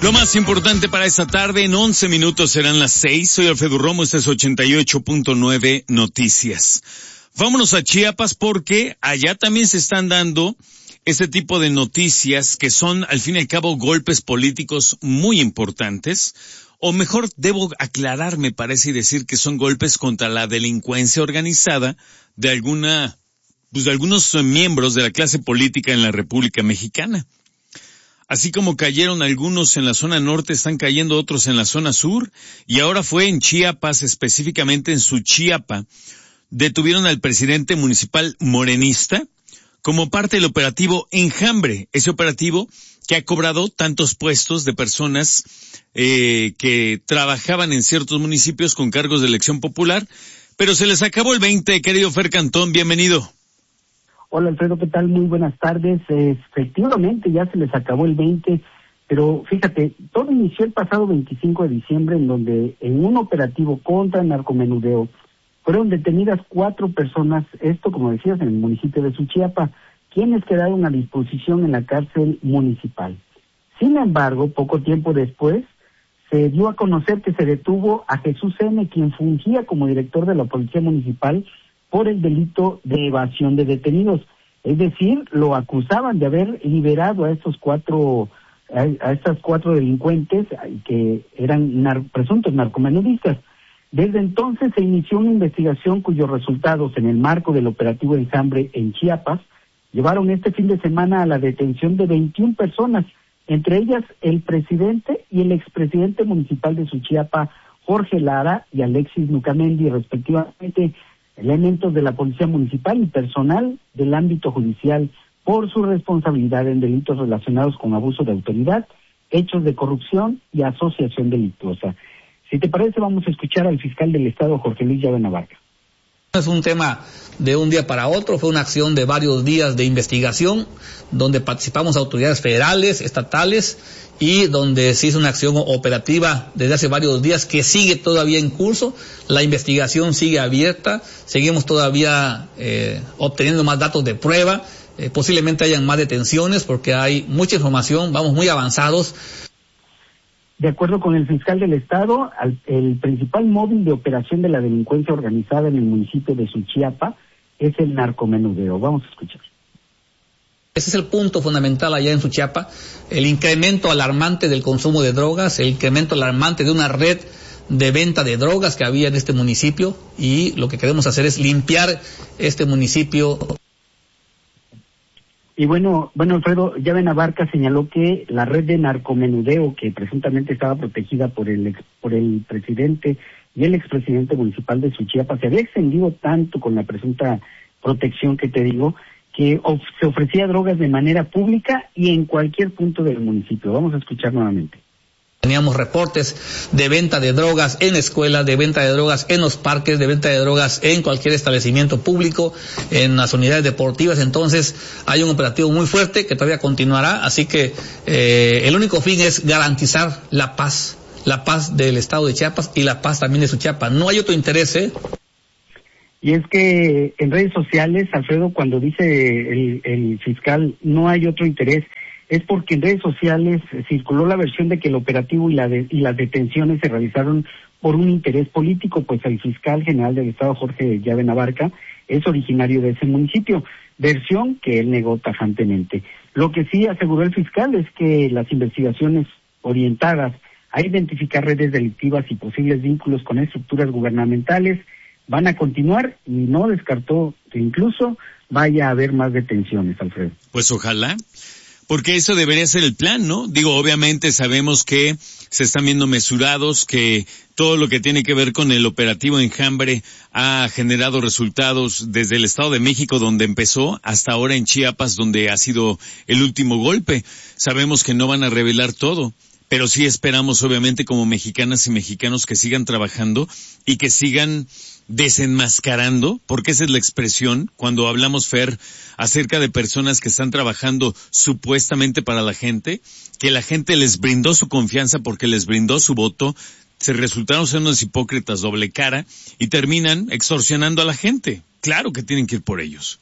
Lo más importante para esta tarde, en 11 minutos serán las 6. Soy Alfredo Romo, este es 88.9 Noticias. Vámonos a Chiapas porque allá también se están dando este tipo de noticias que son, al fin y al cabo, golpes políticos muy importantes. O mejor, debo aclarar, me parece, y decir que son golpes contra la delincuencia organizada de algunos miembros de la clase política en la República Mexicana. Así como cayeron algunos en la zona norte, están cayendo otros en la zona sur, y ahora fue en Chiapas, específicamente en Suchiapa, detuvieron al presidente municipal morenista como parte del operativo Enjambre, ese operativo que ha cobrado tantos puestos de personas que trabajaban en ciertos municipios con cargos de elección popular, pero se les acabó el 20, querido Fer Cantón, bienvenido. Hola Alfredo, ¿qué tal? Muy buenas tardes. Efectivamente ya se les acabó el 20, pero fíjate, todo inició el pasado 25 de diciembre en donde en un operativo contra el narcomenudeo fueron detenidas 4 personas, esto como decías en el municipio de Suchiapa, quienes quedaron a disposición en la cárcel municipal. Sin embargo, poco tiempo después se dio a conocer que se detuvo a Jesús N., quien fungía como director de la Policía Municipal por el delito de evasión de detenidos. Es decir, lo acusaban de haber liberado a estas 4 delincuentes que eran presuntos narcomenudistas. Desde entonces se inició una investigación cuyos resultados, en el marco del operativo Enjambre en Chiapas, llevaron este fin de semana a la detención de 21 personas, entre ellas el presidente y el expresidente municipal de Suchiapa, Jorge Lara y Alexis Nucamendi, respectivamente, elementos de la Policía Municipal y personal del ámbito judicial por su responsabilidad en delitos relacionados con abuso de autoridad, hechos de corrupción y asociación delictuosa. Si te parece, vamos a escuchar al fiscal del Estado, Jorge Luis Llave Navarca. No es un tema de un día para otro, fue una acción de varios días de investigación, donde participamos autoridades federales, estatales, y donde se hizo una acción operativa desde hace varios días que sigue todavía en curso. La investigación sigue abierta, seguimos todavía obteniendo más datos de prueba, posiblemente hayan más detenciones porque hay mucha información, vamos muy avanzados. De acuerdo con el fiscal del Estado, el principal móvil de operación de la delincuencia organizada en el municipio de Suchiapa es el narcomenudeo. Vamos a escuchar. Ese es el punto fundamental allá en Suchiapa, el incremento alarmante del consumo de drogas, el incremento alarmante de una red de venta de drogas que había en este municipio, y lo que queremos hacer es limpiar este municipio. Y bueno, Alfredo, Llave Navarca señaló que la red de narcomenudeo, que presuntamente estaba protegida por el presidente y el expresidente municipal de Suchiapa, se había extendido tanto con la presunta protección que te digo, que se ofrecía drogas de manera pública y en cualquier punto del municipio. Vamos a escuchar nuevamente. Teníamos reportes de venta de drogas en escuelas, de venta de drogas en los parques, de venta de drogas en cualquier establecimiento público, en las unidades deportivas. Entonces hay un operativo muy fuerte que todavía continuará, así que el único fin es garantizar la paz del estado de Chiapas y la paz también de Suchiapa. No hay otro interés, Y es que en redes sociales, Alfredo, cuando dice el fiscal no hay otro interés, es porque en redes sociales circuló la versión de que el operativo y las detenciones se realizaron por un interés político, pues el fiscal general del Estado, Jorge Llave Navarca, es originario de ese municipio, versión que él negó tajantemente. Lo que sí aseguró el fiscal es que las investigaciones orientadas a identificar redes delictivas y posibles vínculos con estructuras gubernamentales van a continuar, y no descartó que incluso vaya a haber más detenciones, Alfredo. Pues ojalá, porque eso debería ser el plan, ¿no? Digo, obviamente sabemos que se están viendo mesurados, que todo lo que tiene que ver con el operativo Enjambre ha generado resultados desde el Estado de México, donde empezó, hasta ahora en Chiapas, donde ha sido el último golpe. Sabemos que no van a revelar todo, pero sí esperamos, obviamente, como mexicanas y mexicanos, que sigan trabajando y que sigan desenmascarando, porque esa es la expresión cuando hablamos, Fer, acerca de personas que están trabajando supuestamente para la gente, que la gente les brindó su confianza porque les brindó su voto, se resultaron ser unos hipócritas doble cara y terminan extorsionando a la gente. Claro que tienen que ir por ellos.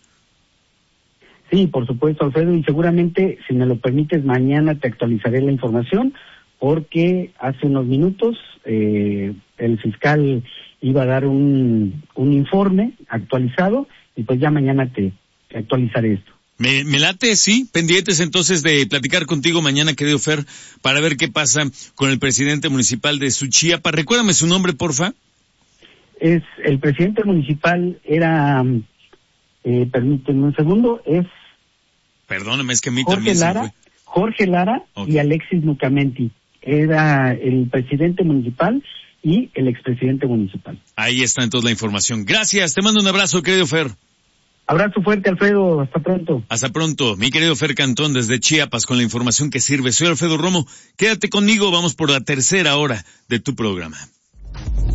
Sí, por supuesto, Alfredo, y seguramente, si me lo permites, mañana te actualizaré la información, porque hace unos minutos el fiscal iba a dar un informe actualizado y pues ya mañana te actualizaré esto. Me late, sí, pendientes entonces de platicar contigo mañana, querido Fer, para ver qué pasa con el presidente municipal de Suchiapa. Recuérdame su nombre, porfa. Es el presidente municipal era, permíteme un segundo, es Perdóname, es que a mí Jorge también Lara, se me fue. Jorge Lara Okay. y Alexis Nucamenti. Era el presidente municipal y el expresidente municipal. Ahí está entonces la información. Gracias, te mando un abrazo, querido Fer. Abrazo fuerte, Alfredo, hasta pronto. Hasta pronto, mi querido Fer Cantón desde Chiapas con la información que sirve. Soy Alfredo Romo, quédate conmigo, vamos por la tercera hora de tu programa.